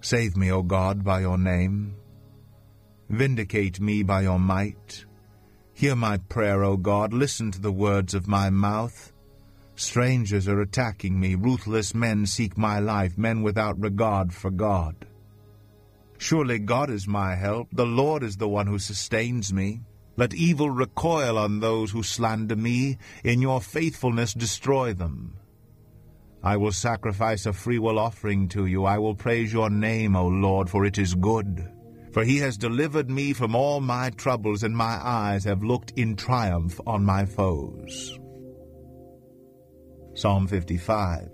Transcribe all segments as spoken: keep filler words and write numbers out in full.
Save me, O God, by your name. Vindicate me by your might. Hear my prayer, O God. Listen to the words of my mouth. Strangers are attacking me. Ruthless men seek my life, men without regard for God. Surely God is my help. The Lord is the one who sustains me. Let evil recoil on those who slander me. In your faithfulness destroy them. I will sacrifice a freewill offering to you. I will praise your name, O Lord, for it is good. For he has delivered me from all my troubles, and my eyes have looked in triumph on my foes. Psalm fifty-five.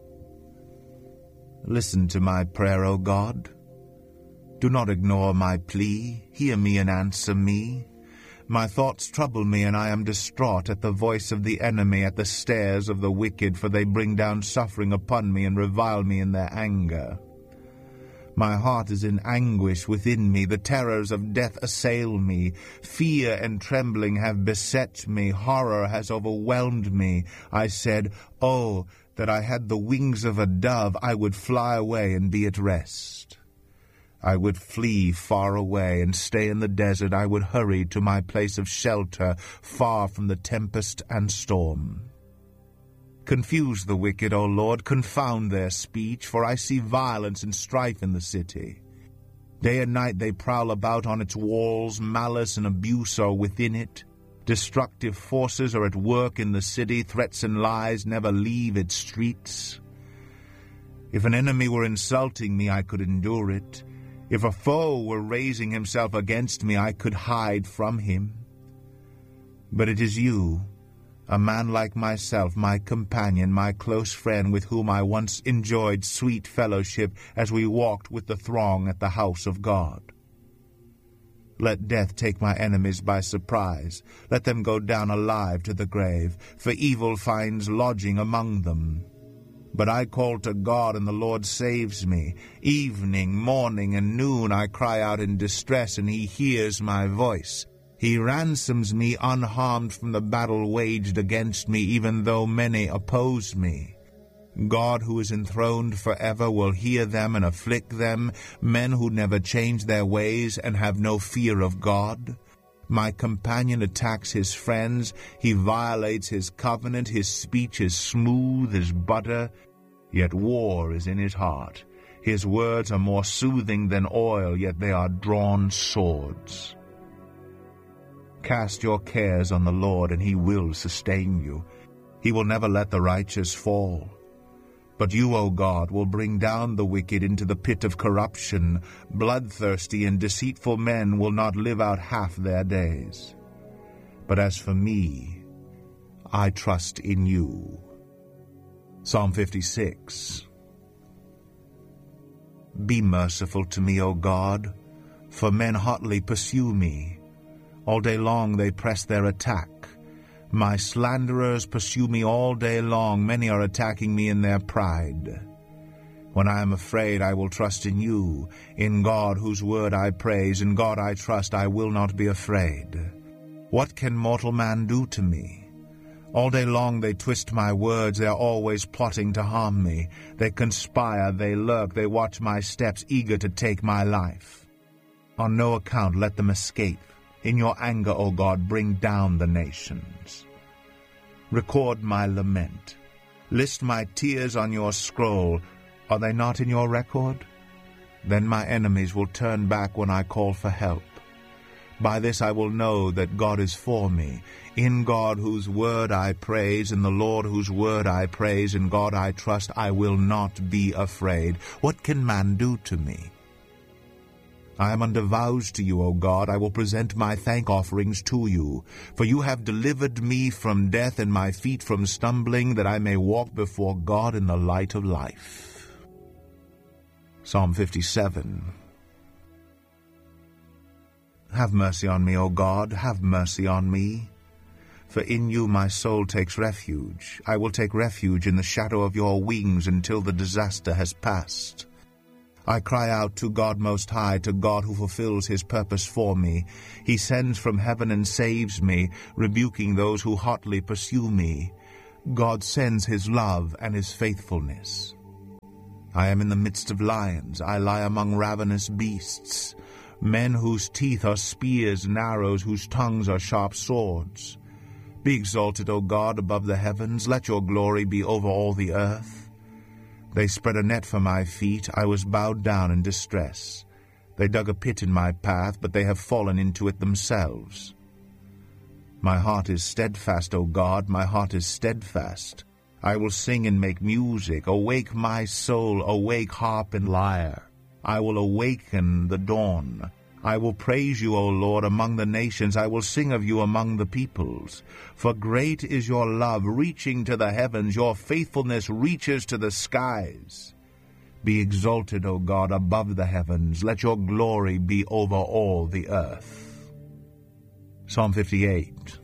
Listen to my prayer, O God. Do not ignore my plea. Hear me and answer me. My thoughts trouble me, and I am distraught at the voice of the enemy, at the stares of the wicked, for they bring down suffering upon me and revile me in their anger. My heart is in anguish within me. The terrors of death assail me. Fear and trembling have beset me. Horror has overwhelmed me. I said, "Oh, that I had the wings of a dove, I would fly away and be at rest. I would flee far away and stay in the desert. I would hurry to my place of shelter, far from the tempest and storm." Confuse the wicked, O Lord, confound their speech, for I see violence and strife in the city. Day and night they prowl about on its walls. Malice and abuse are within it. Destructive forces are at work in the city. Threats and lies never leave its streets. If an enemy were insulting me, I could endure it. If a foe were raising himself against me, I could hide from him. But it is you, a man like myself, my companion, my close friend, with whom I once enjoyed sweet fellowship as we walked with the throng at the house of God. Let death take my enemies by surprise. Let them go down alive to the grave, for evil finds lodging among them. But I call to God, and the Lord saves me. Evening, morning, and noon I cry out in distress, and he hears my voice. He ransoms me unharmed from the battle waged against me, even though many oppose me. God, who is enthroned forever, will hear them and afflict them, men who never change their ways and have no fear of God. My companion attacks his friends. He violates his covenant. His speech is smooth as butter, yet war is in his heart. His words are more soothing than oil, yet they are drawn swords. Cast your cares on the Lord, and he will sustain you. He will never let the righteous fall. But you, O God, will bring down the wicked into the pit of corruption. Bloodthirsty and deceitful men will not live out half their days. But as for me, I trust in you. Psalm fifty-six. Be merciful to me, O God, for men hotly pursue me. All day long they press their attack. My slanderers pursue me all day long. Many are attacking me in their pride. When I am afraid, I will trust in you. In God, whose word I praise, in God I trust, I will not be afraid. What can mortal man do to me? All day long they twist my words. They are always plotting to harm me. They conspire, they lurk, they watch my steps, eager to take my life. On no account let them escape. In your anger, O God, bring down the nations. Record my lament. List my tears on your scroll. Are they not in your record? Then my enemies will turn back when I call for help. By this I will know that God is for me. In God, whose word I praise, in the Lord, whose word I praise, in God I trust, I will not be afraid. What can man do to me? I am under vows to you, O God. I will present my thank offerings to you. For you have delivered me from death and my feet from stumbling, that I may walk before God in the light of life. Psalm fifty-seven. Have mercy on me, O God, have mercy on me. For in you my soul takes refuge. I will take refuge in the shadow of your wings until the disaster has passed. I cry out to God Most High, to God who fulfills his purpose for me. He sends from heaven and saves me, rebuking those who hotly pursue me. God sends his love and his faithfulness. I am in the midst of lions, I lie among ravenous beasts, men whose teeth are spears and arrows, whose tongues are sharp swords. Be exalted, O God, above the heavens, let your glory be over all the earth. They spread a net for my feet, I was bowed down in distress. They dug a pit in my path, but they have fallen into it themselves. My heart is steadfast, O God, my heart is steadfast. I will sing and make music. Awake, my soul, awake, harp and lyre. I will awaken the dawn. I will praise you, O Lord, among the nations. I will sing of you among the peoples. For great is your love, reaching to the heavens. Your faithfulness reaches to the skies. Be exalted, O God, above the heavens. Let your glory be over all the earth. Psalm fifty-eight.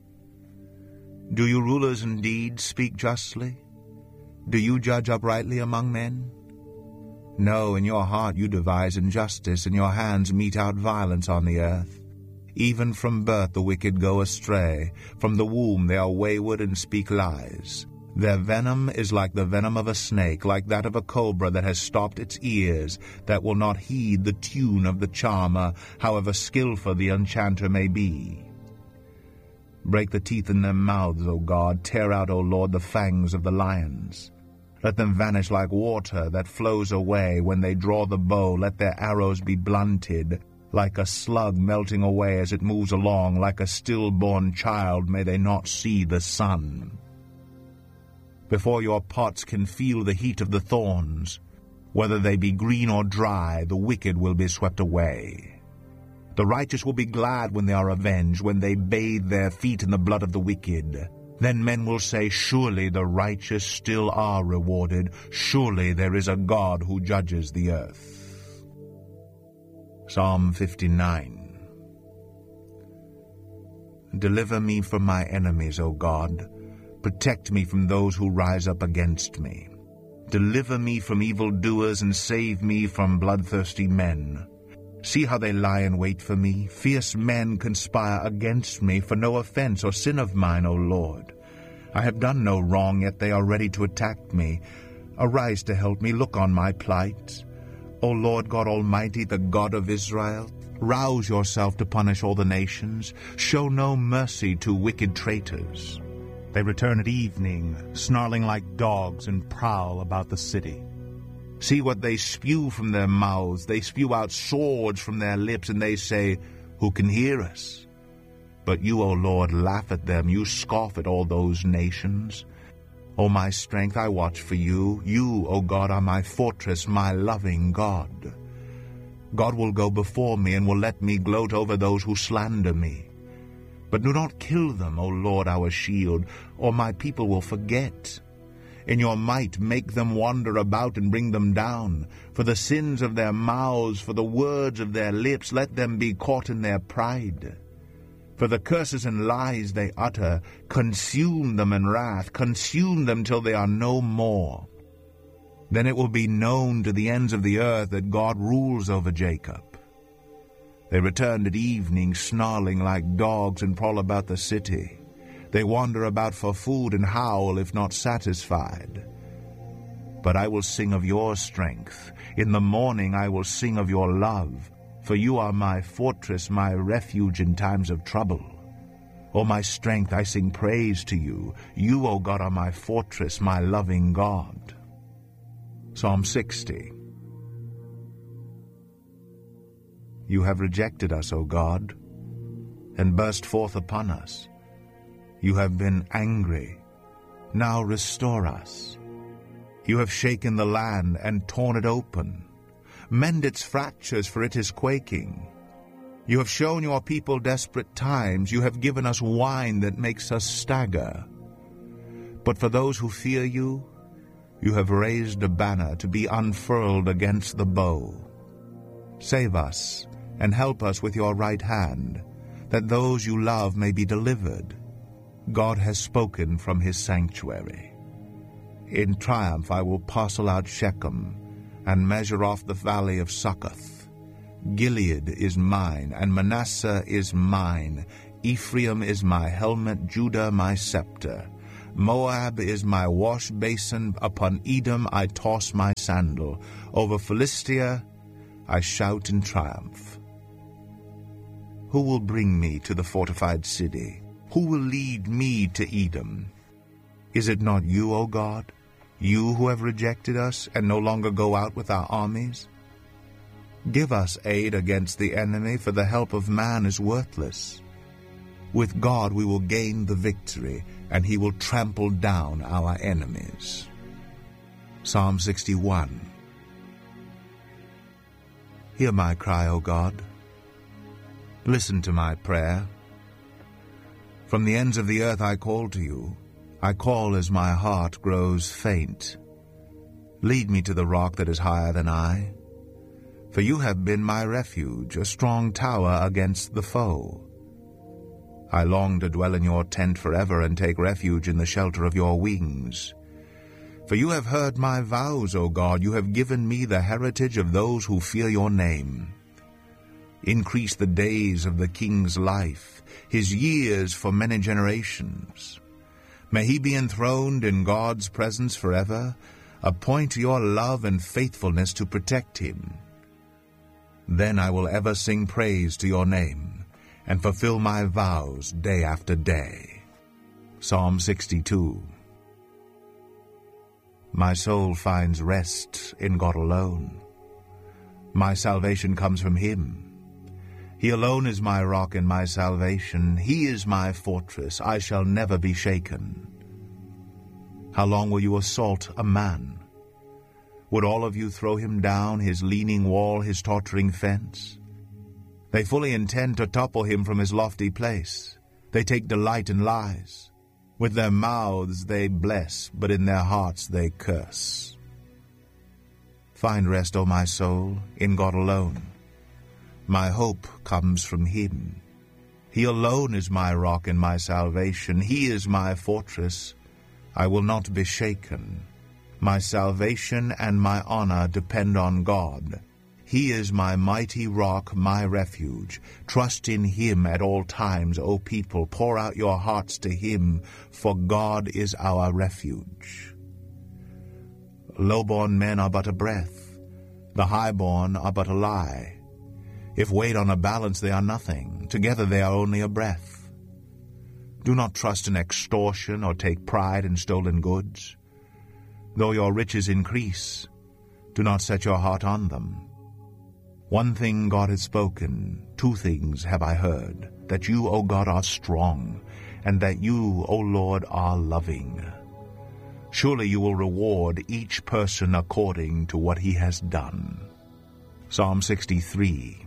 Do you rulers indeed speak justly? Do you judge uprightly among men? No, in your heart you devise injustice, and your hands mete out violence on the earth. Even from birth the wicked go astray. From the womb they are wayward and speak lies. Their venom is like the venom of a snake, like that of a cobra that has stopped its ears, that will not heed the tune of the charmer, however skillful the enchanter may be. Break the teeth in their mouths, O God. Tear out, O Lord, the fangs of the lions. Let them vanish like water that flows away. When they draw the bow, let their arrows be blunted. Like a slug melting away as it moves along, like a stillborn child, may they not see the sun. Before your pots can feel the heat of the thorns, whether they be green or dry, the wicked will be swept away. The righteous will be glad when they are avenged, when they bathe their feet in the blood of the wicked. Then men will say, surely the righteous still are rewarded. Surely there is a God who judges the earth. Psalm fifty-nine. Deliver me from my enemies, O God. Protect me from those who rise up against me. Deliver me from evildoers and save me from bloodthirsty men. See how they lie in wait for me. Fierce men conspire against me for no offense or sin of mine, O Lord. I have done no wrong, yet they are ready to attack me. Arise to help me, look on my plight. O Lord God Almighty, the God of Israel, rouse yourself to punish all the nations. Show no mercy to wicked traitors. They return at evening, snarling like dogs, and prowl about the city. See what they spew from their mouths. They spew out swords from their lips, and they say, who can hear us? But you, O Lord, laugh at them. You scoff at all those nations. O my strength, I watch for you. You, O God, are my fortress, my loving God. God will go before me and will let me gloat over those who slander me. But do not kill them, O Lord, our shield, or my people will forget. In your might make them wander about and bring them down. For the sins of their mouths, for the words of their lips, let them be caught in their pride. For the curses and lies they utter, consume them in wrath, consume them till they are no more. Then it will be known to the ends of the earth that God rules over Jacob. They returned at evening, snarling like dogs, and prowl about the city. They wander about for food and howl if not satisfied. But I will sing of your strength. In the morning I will sing of your love. For you are my fortress, my refuge in times of trouble. O my strength, I sing praise to you. You, O God, are my fortress, my loving God. Psalm sixty. You have rejected us, O God, and burst forth upon us. You have been angry. Now restore us. You have shaken the land and torn it open. Mend its fractures, for it is quaking. You have shown your people desperate times. You have given us wine that makes us stagger. But for those who fear you, you have raised a banner to be unfurled against the bow. Save us and help us with your right hand, that those you love may be delivered. God has spoken from his sanctuary. In triumph I will parcel out Shechem, and measure off the valley of Succoth. Gilead is mine, and Manasseh is mine. Ephraim is my helmet, Judah my scepter. Moab is my wash basin, upon Edom I toss my sandal, over Philistia I shout in triumph. Who will bring me to the fortified city? Who will lead me to Edom? Is it not you, O God, you who have rejected us and no longer go out with our armies? Give us aid against the enemy, for the help of man is worthless. With God we will gain the victory, and he will trample down our enemies. Psalm sixty-one. Hear my cry, O God. Listen to my prayer. From the ends of the earth I call to you. I call as my heart grows faint. Lead me to the rock that is higher than I. For you have been my refuge, a strong tower against the foe. I long to dwell in your tent forever and take refuge in the shelter of your wings. For you have heard my vows, O God. You have given me the heritage of those who fear your name. Increase the days of the king's life, his years for many generations. May he be enthroned in God's presence forever. Appoint your love and faithfulness to protect him. Then I will ever sing praise to your name, and fulfill my vows day after day. Psalm sixty-two. My soul finds rest in God alone. My salvation comes from him. He alone is my rock and my salvation. He is my fortress. I shall never be shaken. How long will you assault a man? Would all of you throw him down, his leaning wall, his tottering fence? They fully intend to topple him from his lofty place. They take delight in lies. With their mouths they bless, but in their hearts they curse. Find rest, O my soul, in God alone. My hope comes from him. He alone is my rock and my salvation. He is my fortress. I will not be shaken. My salvation and my honor depend on God. He is my mighty rock, my refuge. Trust in him at all times, O people. Pour out your hearts to him, for God is our refuge. Low-born men are but a breath. The high-born are but a lie. If weighed on a balance, they are nothing. Together they are only a breath. Do not trust in extortion or take pride in stolen goods. Though your riches increase, do not set your heart on them. One thing God has spoken, two things have I heard, that you, O God, are strong, and that you, O Lord, are loving. Surely you will reward each person according to what he has done. Psalm sixty-three.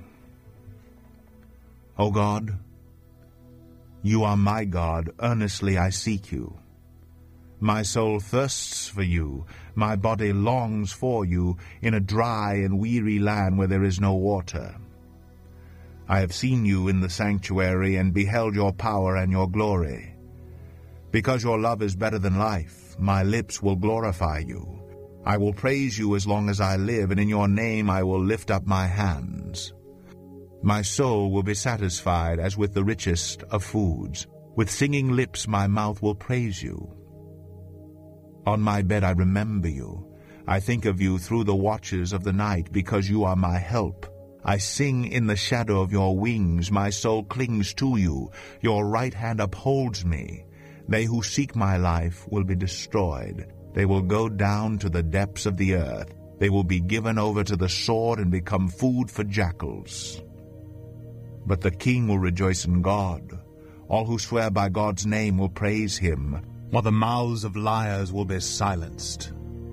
O God, you are my God, earnestly I seek you. My soul thirsts for you, my body longs for you, in a dry and weary land where there is no water. I have seen you in the sanctuary and beheld your power and your glory. Because your love is better than life, my lips will glorify you. I will praise you as long as I live, and in your name I will lift up my hands. My soul will be satisfied as with the richest of foods. With singing lips my mouth will praise you. On my bed I remember you. I think of you through the watches of the night, because you are my help. I sing in the shadow of your wings. My soul clings to you. Your right hand upholds me. They who seek my life will be destroyed. They will go down to the depths of the earth. They will be given over to the sword and become food for jackals. But the king will rejoice in God. All who swear by God's name will praise him, while the mouths of liars will be silenced.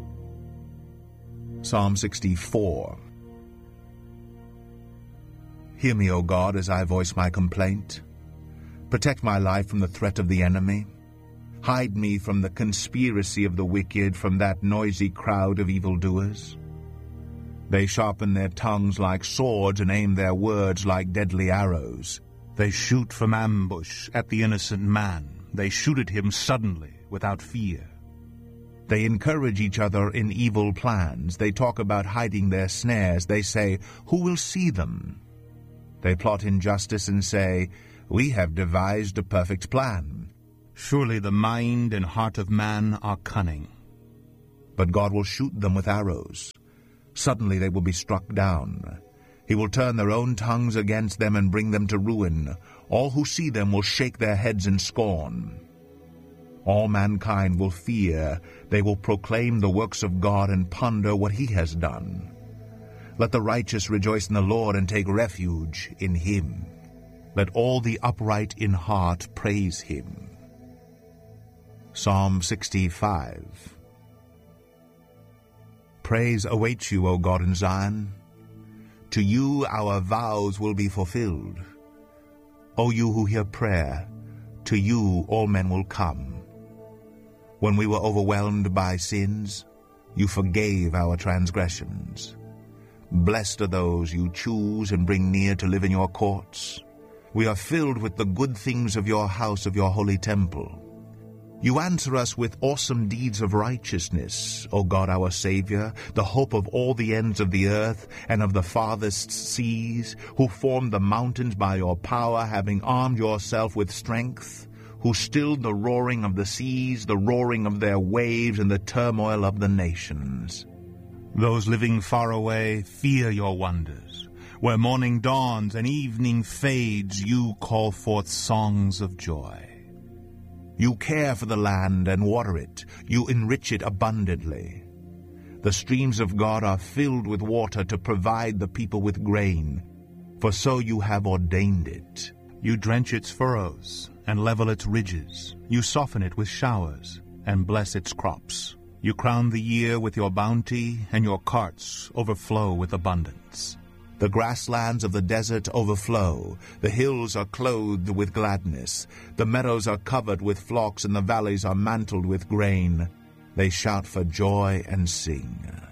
Psalm sixty-four. Hear me, O God, as I voice my complaint. Protect my life from the threat of the enemy. Hide me from the conspiracy of the wicked, from that noisy crowd of evildoers. They sharpen their tongues like swords and aim their words like deadly arrows. They shoot from ambush at the innocent man. They shoot at him suddenly, without fear. They encourage each other in evil plans. They talk about hiding their snares. They say, "Who will see them?" They plot injustice and say, "We have devised a perfect plan." Surely the mind and heart of man are cunning. But God will shoot them with arrows. Suddenly they will be struck down. He will turn their own tongues against them and bring them to ruin. All who see them will shake their heads in scorn. All mankind will fear. They will proclaim the works of God and ponder what he has done. Let the righteous rejoice in the Lord and take refuge in him. Let all the upright in heart praise him. Psalm sixty-five. Praise awaits you, O God in Zion. To you our vows will be fulfilled. O you who hear prayer, to you all men will come. When we were overwhelmed by sins, you forgave our transgressions. Blessed are those you choose and bring near to live in your courts. We are filled with the good things of your house, of your holy temple. You answer us with awesome deeds of righteousness, O God our Savior, the hope of all the ends of the earth and of the farthest seas, who formed the mountains by your power, having armed yourself with strength, who stilled the roaring of the seas, the roaring of their waves, and the turmoil of the nations. Those living far away fear your wonders. Where morning dawns and evening fades, you call forth songs of joy. You care for the land and water it. You enrich it abundantly. The streams of God are filled with water to provide the people with grain, for so you have ordained it. You drench its furrows and level its ridges. You soften it with showers and bless its crops. You crown the year with your bounty, and your carts overflow with abundance. The grasslands of the desert overflow. The hills are clothed with gladness. The meadows are covered with flocks, and the valleys are mantled with grain. They shout for joy and sing.